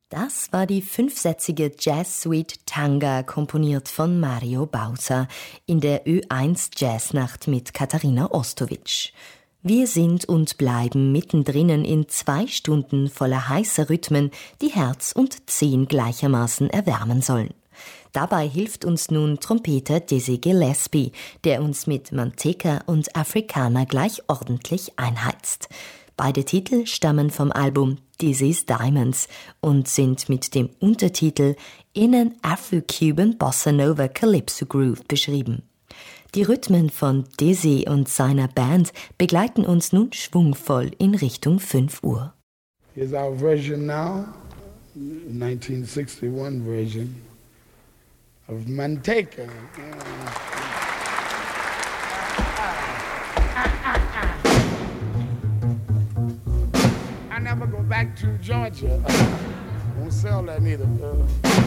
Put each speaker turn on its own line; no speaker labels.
Das war die 5-sätzige Jazz-Suite Tanga, komponiert von Mario Bauza, in der Ö1 Jazznacht mit Katharina Ostowitsch. Wir sind und bleiben mittendrin in 2 Stunden voller heißer Rhythmen, die Herz und Zehen gleichermaßen erwärmen sollen. Dabei hilft uns nun Trompeter Dizzy Gillespie, der uns mit Manteca und Africana gleich ordentlich einheizt. Beide Titel stammen vom Album Dizzy's Diamonds und sind mit dem Untertitel In an Afro-Cuban Bossa Nova Calypso Groove beschrieben. Die Rhythmen von Dizzy und seiner Band begleiten uns nun schwungvoll in Richtung 5 Uhr.
Here's our version now, 1961 version of Manteca. I never go back to Georgia. Won't sell that neither.